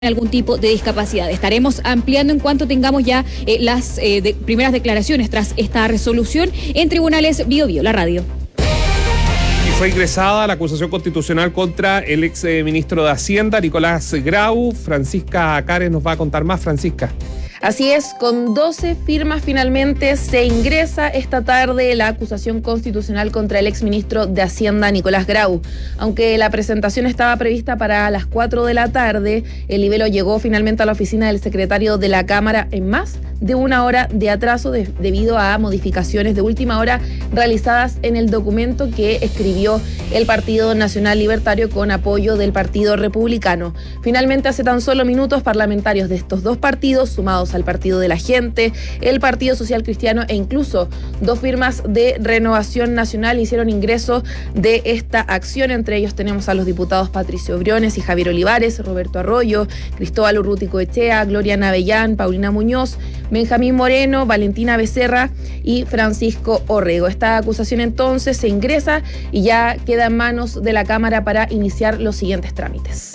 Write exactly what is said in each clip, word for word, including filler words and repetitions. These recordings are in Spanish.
algún tipo de discapacidad. Estaremos ampliando en cuanto tengamos ya eh, las eh, de, primeras declaraciones tras esta resolución en Tribunales Bio Bio, la radio. Y fue ingresada la acusación constitucional contra el ex eh, ministro de Hacienda, Nicolás Grau. Francisca Cares nos va a contar más. Francisca. Así es, con doce firmas finalmente se ingresa esta tarde la acusación constitucional contra el exministro de Hacienda, Nicolás Grau. Aunque la presentación estaba prevista para las cuatro de la tarde, el libelo llegó finalmente a la oficina del secretario de la Cámara en más de una hora de atraso de, debido a modificaciones de última hora realizadas en el documento que escribió el Partido Nacional Libertario con apoyo del Partido Republicano. Finalmente, hace tan solo minutos, parlamentarios de estos dos partidos, sumados al Partido de la Gente, el Partido Social Cristiano e incluso dos firmas de Renovación Nacional hicieron ingreso de esta acción. Entre ellos tenemos a los diputados Patricio Briones y Javier Olivares, Roberto Arroyo, Cristóbal Urruticoechea, Gloria Navellán, Paulina Muñoz, Benjamín Moreno, Valentina Becerra y Francisco Orrego. Esta acusación entonces se ingresa y ya queda en manos de la Cámara para iniciar los siguientes trámites.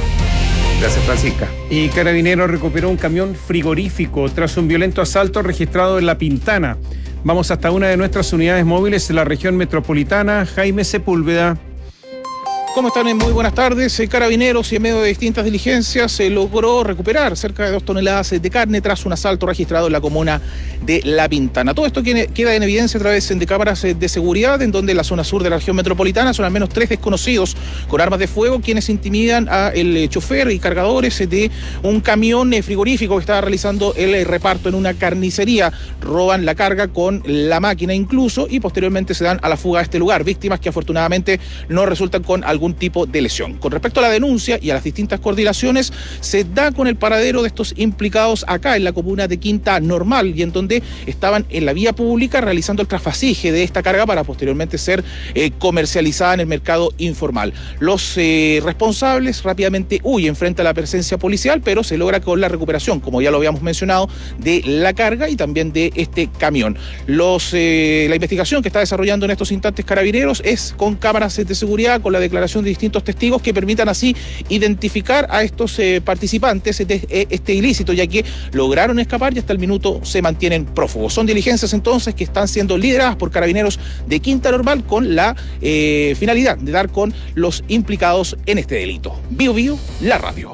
Gracias, Francisca. Y Carabineros recuperó un camión frigorífico tras un violento asalto registrado en La Pintana. Vamos hasta una de nuestras unidades móviles en la región metropolitana. Jaime Sepúlveda. ¿Cómo están? Muy buenas tardes. Carabineros y en medio de distintas diligencias se logró recuperar cerca de dos toneladas de carne tras un asalto registrado en la comuna de La Pintana. Todo esto queda en evidencia a través de cámaras de seguridad, en donde en la zona sur de la región metropolitana son al menos tres desconocidos con armas de fuego quienes intimidan al chofer y cargadores de un camión frigorífico que estaba realizando el reparto en una carnicería. Roban la carga con la máquina incluso y posteriormente se dan a la fuga a este lugar. Víctimas que afortunadamente no resultan con algún tipo de lesión. Con respecto a la denuncia y a las distintas coordinaciones, se da con el paradero de estos implicados acá en la comuna de Quinta Normal y en donde estaban en la vía pública realizando el trasfasige de esta carga para posteriormente ser eh, comercializada en el mercado informal. Los eh, responsables rápidamente huyen frente a la presencia policial, pero se logra con la recuperación, como ya lo habíamos mencionado, de la carga y también de este camión. Los, eh, la investigación que está desarrollando en estos instantes Carabineros es con cámaras de seguridad, con la declaración de distintos testigos que permitan así identificar a estos eh, participantes de este, este ilícito, ya que lograron escapar y hasta el minuto se mantienen prófugos. Son diligencias entonces que están siendo lideradas por Carabineros de Quinta Normal con la eh, finalidad de dar con los implicados en este delito. Bio Bio, la radio.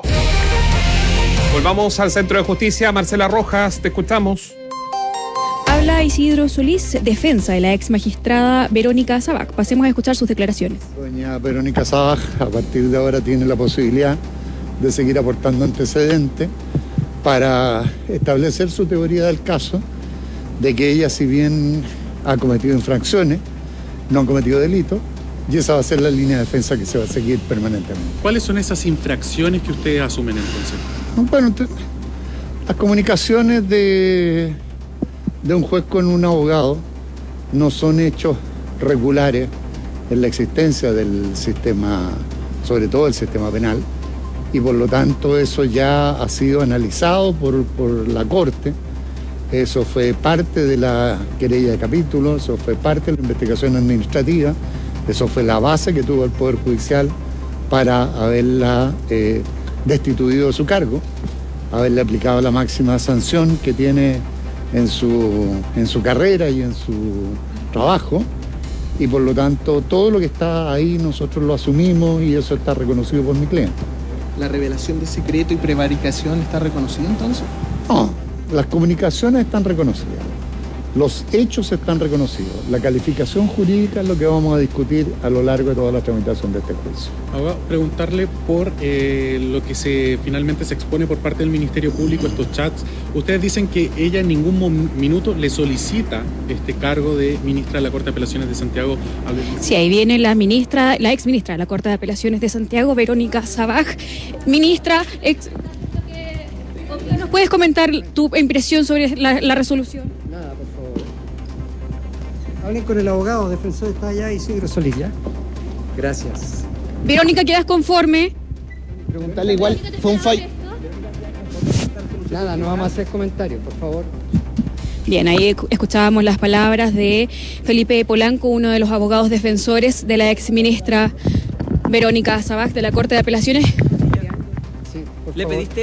Volvamos al Centro de Justicia. Marcela Rojas, te escuchamos. Habla Isidro Solís, defensa de la ex magistrada Verónica Sabac. Pasemos a escuchar sus declaraciones. Doña Verónica Sabac, a partir de ahora tiene la posibilidad de seguir aportando antecedentes para establecer su teoría del caso, de que ella, si bien ha cometido infracciones, no ha cometido delitos, y esa va a ser la línea de defensa que se va a seguir permanentemente. ¿Cuáles son esas infracciones que ustedes asumen entonces? Bueno, las comunicaciones de... de un juez con un abogado no son hechos regulares en la existencia del sistema, sobre todo el sistema penal, y por lo tanto eso ya ha sido analizado por, por la Corte. Eso fue parte de la querella de capítulo, eso fue parte de la investigación administrativa, eso fue la base que tuvo el Poder Judicial para haberla eh, destituido de su cargo, haberle aplicado la máxima sanción que tiene en su, en su carrera y en su trabajo, y por lo tanto todo lo que está ahí nosotros lo asumimos y eso está reconocido por mi cliente. ¿La revelación de secreto y prevaricación está reconocida entonces? No, las comunicaciones están reconocidas, los hechos están reconocidos, la calificación jurídica es lo que vamos a discutir a lo largo de toda la tramitación de este juicio. Ahora, preguntarle por eh, lo que se finalmente se expone por parte del Ministerio Público, estos chats. Ustedes dicen que ella en ningún mom- minuto le solicita este cargo de ministra de la Corte de Apelaciones de Santiago. Sí, ahí viene la ministra, la ex ministra de la Corte de Apelaciones de Santiago, Verónica Sabac. Ministra, ex... ¿nos puedes comentar tu impresión sobre la, la resolución? Nada, por favor. Hablen con el abogado, defensor está allá, Isidro Solís, ¿ya? Gracias. Verónica, ¿quedas conforme? Preguntarle igual, fue un fallo. Nada, no vamos a hacer comentarios, por favor. Bien, ahí escuchábamos las palabras de Felipe Polanco, uno de los abogados defensores de la ex ministra Verónica Sabac de la Corte de Apelaciones. Sí, por por ¿Le favor. pediste